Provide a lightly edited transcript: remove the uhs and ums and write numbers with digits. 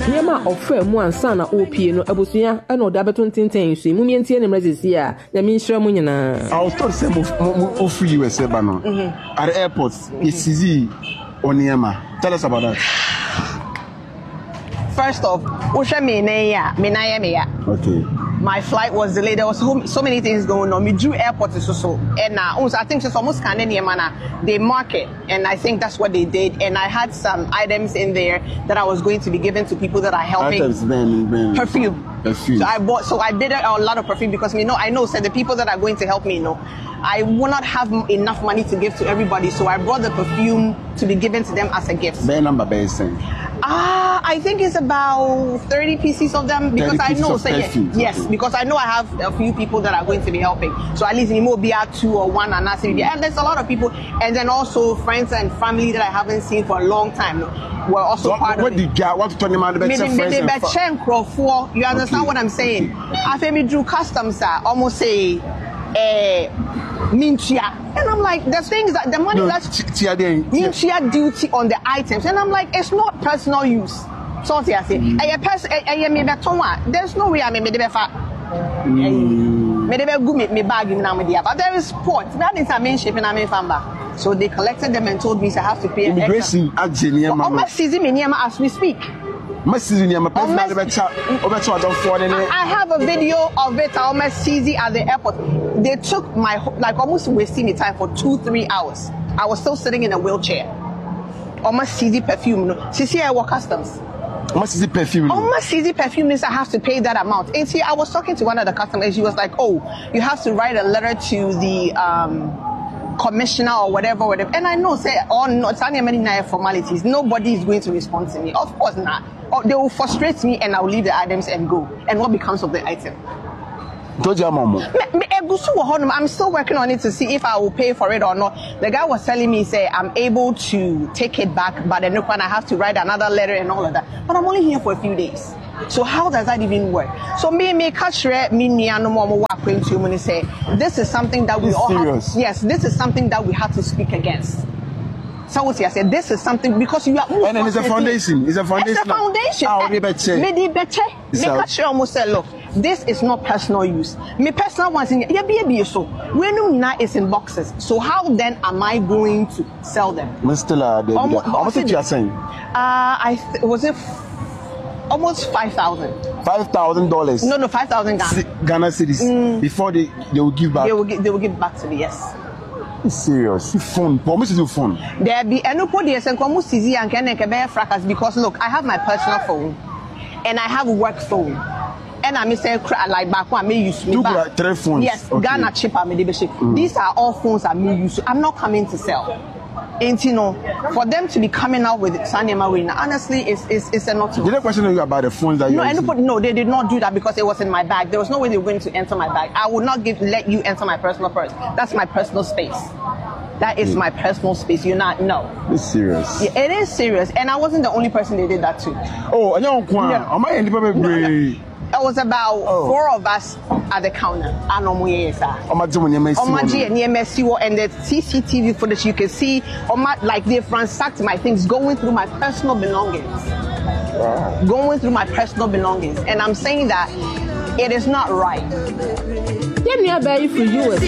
Niema offer mu ansa na opie no abusua e no da beto ntenten so mu mientie ne mrezesi a na mi nhira mu nyina. I was told say mo free you say ba no. At the airport, it's easy on Niema. Tell us about that. First off, okay. My flight was delayed. There was so many things going on. We drew airport so and I think it's almost kind of they market, and I think that's what they did. And I had some items in there that I was going to be given to people that are helping. Perfume. So I bid a lot of perfume because I know the people that are going to help me I will not have enough money to give to everybody. So I brought the perfume to be given to them as a gift. I think it's about 30 pieces of them because I know yes, because I know I have a few people that are going to be helping. So at least it will be 2 or 1 and there's a lot of people, and then also friends and family that I haven't seen for a long time were also part of it. You understand what I'm saying? I feel me drew customs almost say Minchia. And I'm like, the things that the money that's Minchia duty on the items. And I'm like, it's not personal use. So I say, there's no way I made the bag but there is port. That is a main ship and I'm in Famba. So they collected them and told me I have to pay immigration as we speak. I have a video of it. I almost seize it at the airport. They took almost wasting me time for 2-3 hours. I was still sitting in a wheelchair. Almost seize perfume. See, I work customs. Almost seize perfume. Almost seize perfume means I have to pay that amount. And see, I was talking to one of the customers. She was like, "Oh, you have to write a letter to the commissioner or whatever. And I know, it's only many formalities. Nobody is going to respond to me. Of course not. Or they will frustrate me and I'll leave the items and go. And what becomes of the item? I'm still working on it to see if I will pay for it or not. The guy was telling me, I'm able to take it back, but then I have to write another letter and all of that. But I'm only here for a few days. So how does that even work? So this is something that we all have. Yes, this is something that we have to speak against. So what I said, this is something because you are. And then it's a foundation. It's a foundation. It's a foundation. Look, this is not personal use. Me personal ones in so when now is in boxes. So how then am I going to sell them? Mr. How much you are saying? Was it almost $5,000. $5,000. No, 5,000 Ghana cedis. Before they will give back. They will give back to me. Yes. It's serious. Phone. Promise you phone. There be fracas because look, I have my personal phone and I have work phone. And I may say like back one I may use me back. 3 phones. Yes, okay. Ghana chip I may These are all phones I may use. I'm not coming to sell. And for them to be coming out with Sanya Marina, honestly, it's a not. Did they question you about the phones that you? No, they did not do that because it was in my bag. There was no way they were going to enter my bag. I would not let you enter my personal purse. That's my personal space. That is my personal space. You're not. No. It's serious. Yeah, it is serious, and I wasn't the only person they did that to. Oh, It was about 4 of us at the counter. And the CCTV footage, you can see like they ransacked my things, going through my personal belongings. Going through my personal belongings. And I'm saying that it is not right.